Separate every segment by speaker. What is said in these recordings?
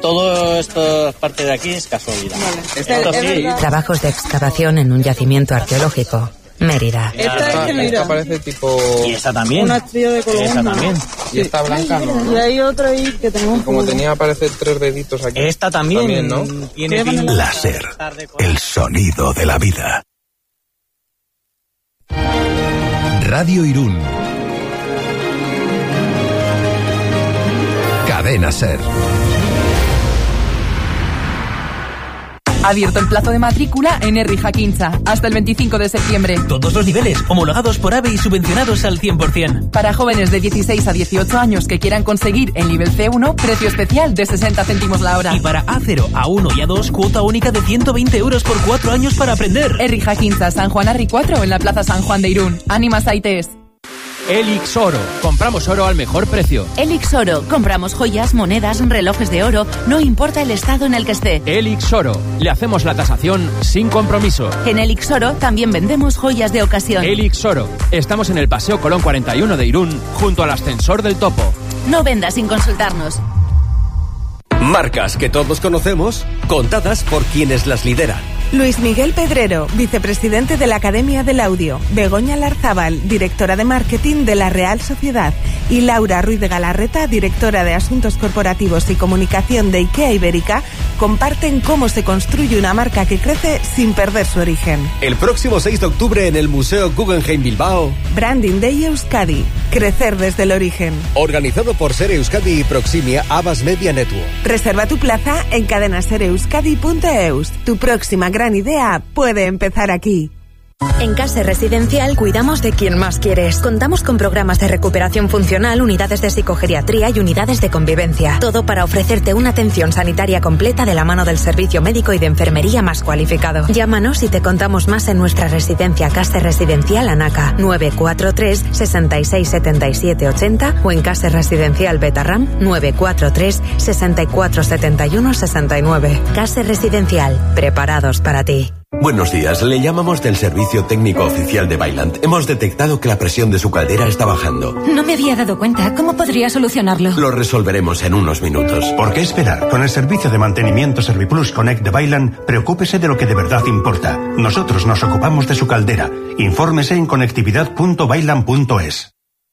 Speaker 1: todo esto, parte de aquí, es casualidad.
Speaker 2: Vale.
Speaker 1: Esto sí.
Speaker 3: Trabajos de excavación en un yacimiento arqueológico. Mérida.
Speaker 2: Esta
Speaker 4: parece tipo...
Speaker 1: Y esta también.
Speaker 2: Una estrella de columna.
Speaker 1: Esta también.
Speaker 4: Y esta blanca no.
Speaker 2: Y hay otra ahí que tenemos...
Speaker 4: Como tenía, parece 3 deditos aquí.
Speaker 1: Esta también,
Speaker 4: ¿no?
Speaker 1: Tiene
Speaker 5: láser. El sonido de la vida. Radio Irún. Cadena Ser.
Speaker 6: Abierto el plazo de matrícula en Errija Quincha hasta el 25 de septiembre.
Speaker 7: Todos los niveles, homologados por AVE y subvencionados al 100%.
Speaker 6: Para jóvenes de 16 a 18 años que quieran conseguir el nivel C1, precio especial de 60 céntimos la hora.
Speaker 7: Y para A0, A1 y A2, cuota única de 120 euros por 4 años para aprender.
Speaker 6: Errija Quincha, San Juan Arri 4 en la Plaza San Juan de Irún. Ánimas Aites.
Speaker 8: Elix Oro. Compramos oro al mejor precio.
Speaker 9: Elix Oro. Compramos joyas, monedas, relojes de oro. No importa el estado en el que esté.
Speaker 8: Elix Oro. Le hacemos la tasación sin compromiso.
Speaker 9: En Elix Oro también vendemos joyas de ocasión.
Speaker 8: Elix Oro. Estamos en el Paseo Colón 41 de Irún, junto al ascensor del Topo.
Speaker 9: No venda sin consultarnos.
Speaker 10: Marcas que todos conocemos, contadas por quienes las lideran.
Speaker 11: Luis Miguel Pedrero, vicepresidente de la Academia del Audio. Begoña Larzábal, directora de marketing de la Real Sociedad. Y Laura Ruiz de Galarreta, directora de Asuntos Corporativos y Comunicación de IKEA Ibérica, comparten cómo se construye una marca que crece sin perder su origen.
Speaker 10: El próximo 6 de octubre en el Museo Guggenheim Bilbao.
Speaker 11: Branding Day Euskadi. Crecer desde el origen.
Speaker 10: Organizado por Ser Euskadi y Proximia Abbas Media Network.
Speaker 11: Reserva tu plaza en cadenasereuskadi.eus. Tu próxima gran idea puede empezar aquí.
Speaker 3: En Case Residencial cuidamos de quien más quieres. Contamos con programas de recuperación funcional, unidades de psicogeriatría y unidades de convivencia. Todo para ofrecerte una atención sanitaria completa de la mano del servicio médico y de enfermería más cualificado. Llámanos y te contamos más en nuestra residencia Case Residencial Anaca 943 66 77 80 o en Case Residencial Betarram 943 64 71 69. Case Residencial, preparados para ti.
Speaker 12: Buenos días, le llamamos del servicio técnico oficial de Vaillant. Hemos detectado que la presión de su caldera está bajando.
Speaker 13: No me había dado cuenta. ¿Cómo podría solucionarlo?
Speaker 12: Lo resolveremos en unos minutos.
Speaker 14: ¿Por qué esperar? Con el servicio de mantenimiento Serviplus Connect de Vaillant, preocúpese de lo que de verdad importa. Nosotros nos ocupamos de su caldera. Infórmese en conectividad.vaillant.es.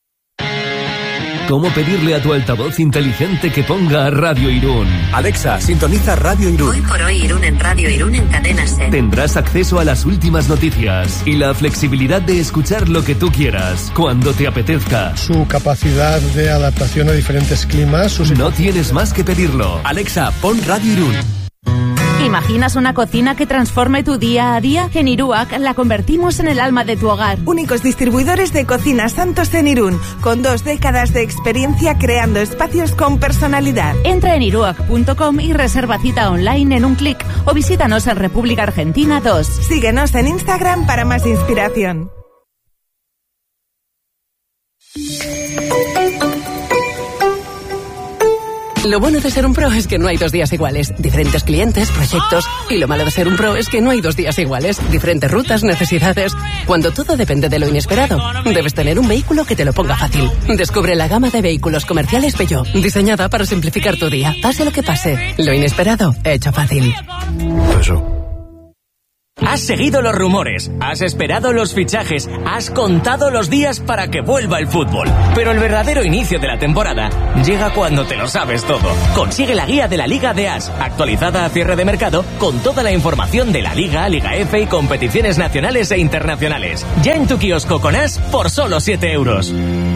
Speaker 15: ¿Cómo pedirle a tu altavoz inteligente que ponga Radio Irún?
Speaker 10: Alexa, sintoniza Radio Irún.
Speaker 3: Hoy por hoy Irún en Radio Irún en Cadena Ser.
Speaker 15: Tendrás acceso a las últimas noticias y la flexibilidad de escuchar lo que tú quieras, cuando te apetezca.
Speaker 16: Su capacidad de adaptación a diferentes climas.
Speaker 15: No tienes más que pedirlo.
Speaker 10: Alexa, pon Radio Irún.
Speaker 9: ¿Imaginas una cocina que transforme tu día a día? En Iruac la convertimos en el alma de tu hogar.
Speaker 11: Únicos distribuidores de cocinas Santos en Irún, con 2 décadas de experiencia creando espacios con personalidad.
Speaker 9: Entra en iruac.com y reserva cita online en un clic o visítanos en República Argentina 2.
Speaker 11: Síguenos en Instagram para más inspiración.
Speaker 17: Lo bueno de ser un pro es que no hay 2 días iguales. Diferentes clientes, proyectos. Y lo malo de ser un pro es que no hay 2 días iguales. Diferentes rutas, necesidades. Cuando todo depende de lo inesperado, debes tener un vehículo que te lo ponga fácil. Descubre la gama de vehículos comerciales Peugeot, diseñada para simplificar tu día. Pase lo que pase, lo inesperado, hecho fácil.
Speaker 5: Eso.
Speaker 7: Has seguido los rumores, has esperado los fichajes, has contado los días para que vuelva el fútbol. Pero el verdadero inicio de la temporada llega cuando te lo sabes todo. Consigue la guía de la Liga de As, actualizada a cierre de mercado, con toda la información de la Liga, Liga F y competiciones nacionales e internacionales. Ya en tu kiosco con As por solo 7 euros.